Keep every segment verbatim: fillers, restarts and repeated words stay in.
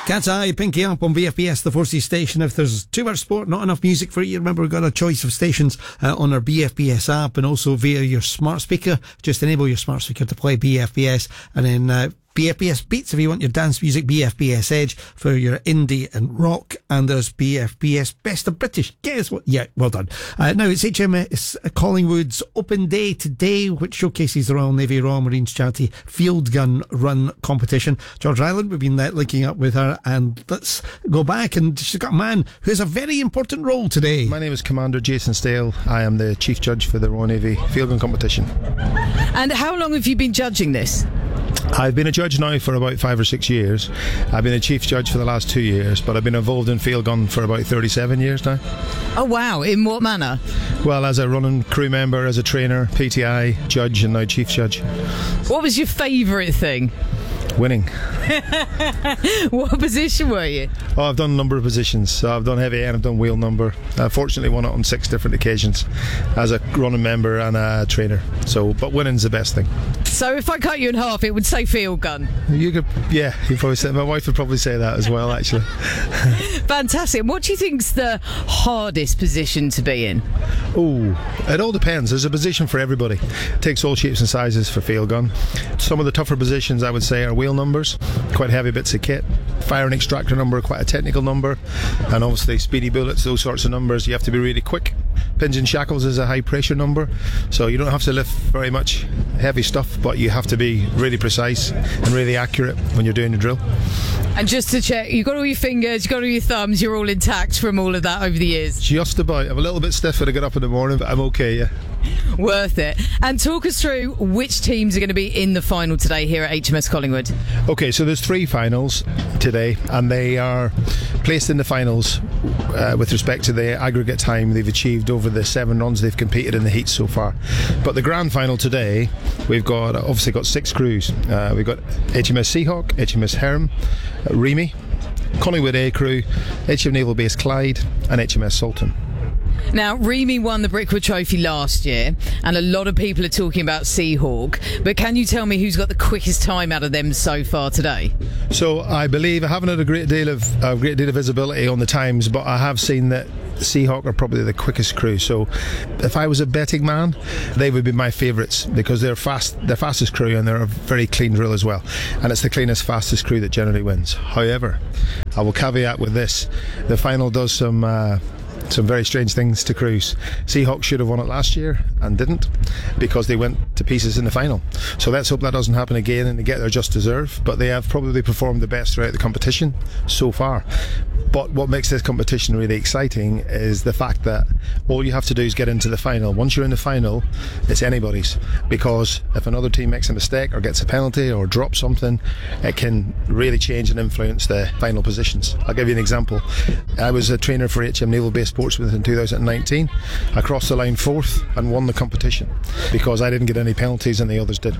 Cat's Eye, Pinky Up on V F B S, the four C station. If there's too much sport, not enough music for you, remember we've got a choice of stations uh, on our B F B S app and also via your smart speaker. Just enable your smart speaker to play B F B S, and then uh, B F B S Beats if you want your dance music, B F B S Edge for your indie and rock, and there's B F B S Best of British. Guess what? Yeah, well done. Uh, now it's H M S Collingwood's Open Day today, which showcases the Royal Navy Royal Marines charity field gun run competition. George Island, we've been uh, linking up with her, and let's go back, and she's got a man who has a very important role today. My name is Commander Jason Stale. I am the Chief Judge for the Royal Navy field gun competition. And how long have you been judging this? I've been a judge now for about five or six years. I've been a chief judge for the last two years, but I've been involved in field gun for about thirty-seven years now. Oh wow, in what manner? Well, as a running crew member, as a trainer, P T I, judge, and now chief judge. What was your favourite thing? Winning. What position were you? Oh, I've done a number of positions. So I've done heavy and I've done wheel number. I fortunately won it on six different occasions as a running member and a trainer. So, but winning's the best thing. So if I cut you in half, it would say field gun. You could, yeah. You probably say. My wife would probably say that as well, actually. Fantastic. And what do you think's the hardest position to be in? Oh, it all depends. There's a position for everybody. It takes all shapes and sizes for field gun. Some of the tougher positions, I would say, are wheel numbers, quite heavy bits of kit. Fire and extractor number, quite a technical number, and obviously speedy bullets, those sorts of numbers. You have to be really quick. Pins and shackles is a high pressure number, so you don't have to lift very much heavy stuff, but you have to be really precise and really accurate when you're doing the drill. And just to check, you've got all your fingers, you've got all your thumbs, you're all intact from all of that over the years? Just about. I'm a little bit stiff when I get up in the morning, but I'm okay, yeah. Worth it. And talk us through which teams are going to be in the final today here at H M S Collingwood. Okay, so there's three finals today, and they are placed in the finals uh, with respect to the aggregate time they've achieved over the seven runs they've competed in the heats so far. But the grand final today, we've got obviously got six crews. Uh, we've got H M S Seahawk, H M S Herm, uh, Remy, Collingwood A Crew, H M Naval Base Clyde, and H M S Sultan. Now, Remy won the Brickwood Trophy last year, and a lot of people are talking about Seahawk, but can you tell me who's got the quickest time out of them so far today? So I believe I haven't had a great deal of a great deal of visibility on the times, but I have seen that Seahawk are probably the quickest crew. So if I was a betting man, they would be my favourites because they're fast, they're fastest crew, and they're a very clean drill as well. And it's the cleanest, fastest crew that generally wins. However, I will caveat with this: the final does some. Uh, Some very strange things to crews. Seahawk should have won it last year and didn't because they went to pieces in the final. So let's hope that doesn't happen again and they get their just deserve. But they have probably performed the best throughout the competition so far. But what makes this competition really exciting is the fact that all you have to do is get into the final. Once you're in the final, it's anybody's, because if another team makes a mistake or gets a penalty or drops something, it can really change and influence the final positions. I'll give you an example. I was a trainer for H M Naval Base Portsmouth in two thousand nineteen. I crossed the line fourth and won the competition because I didn't get any penalties and the others did.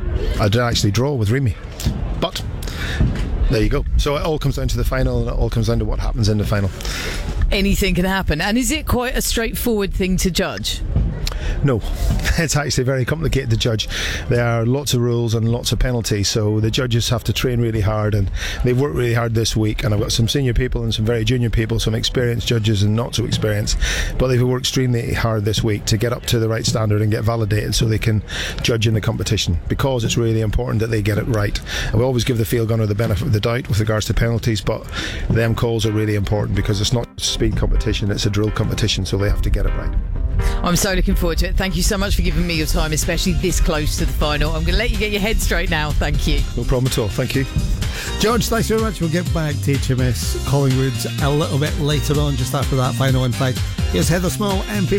I did actually draw with Remy, but there you go. So it all comes down to the final, and it all comes down to what happens in the final. Anything can happen. And is it quite a straightforward thing to judge? No, it's actually very complicated to judge. There are lots of rules and lots of penalties, so the judges have to train really hard, and they've worked really hard this week. And I've got some senior people and some very junior people, some experienced judges and not so experienced, but they've worked extremely hard this week to get up to the right standard and get validated so they can judge in the competition, because it's really important that they get it right. And we always give the field gunner the benefit of the doubt with regards to penalties, but them calls are really important because it's not a speed competition, it's a drill competition, so they have to get it right. I'm so looking forward to it. Thank you so much for giving me your time, especially this close to the final. I'm going to let you get your head straight now. Thank you. No problem at all. Thank you. George, thanks very much. We'll get back to H M S Collingwood a little bit later on, just after that final impact. Here's Heather Small, M P.